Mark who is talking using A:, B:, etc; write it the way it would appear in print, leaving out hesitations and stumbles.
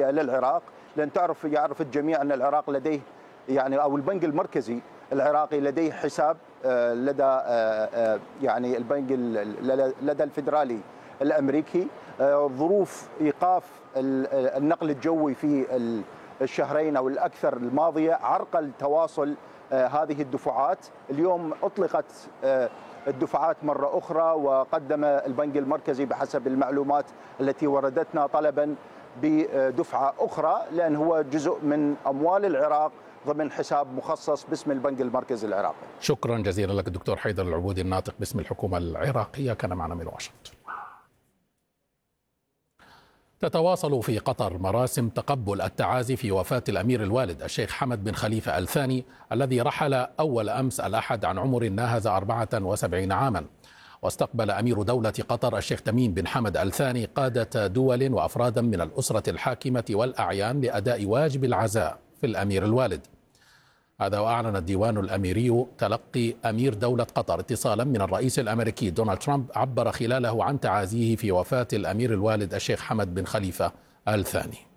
A: مالية للعراق، لأن يعرف الجميع أن العراق لديه أو البنك المركزي العراقي لديه حساب لدى البنك لدى الفيدرالي الأمريكي. ظروف إيقاف النقل الجوي في الشهرين أو الأكثر الماضية عرقل تواصل هذه الدفعات. اليوم أطلقت الدفعات مرة أخرى، وقدم البنك المركزي بحسب المعلومات التي وردتنا طلبا بدفعة أخرى، لأن هو جزء من أموال العراق ضمن حساب مخصص باسم البنك المركزي العراقي.
B: شكرا جزيلا لك الدكتور حيدر العبودي الناطق باسم الحكومة العراقية، كان معنا من واشنطن. تتواصل في قطر مراسم تقبل التعازي في وفاة الأمير الوالد الشيخ حمد بن خليفة آل ثاني الذي رحل أول أمس الأحد عن عمر ناهز 74 عاما. واستقبل أمير دولة قطر الشيخ تميم بن حمد آل ثاني قادة دول وأفرادا من الأسرة الحاكمة والأعيان لأداء واجب العزاء في الأمير الوالد. هذا وأعلن الديوان الأميري تلقي أمير دولة قطر اتصالا من الرئيس الأمريكي دونالد ترامب عبر خلاله عن تعازيه في وفاة الأمير الوالد الشيخ حمد بن خليفة آل ثاني.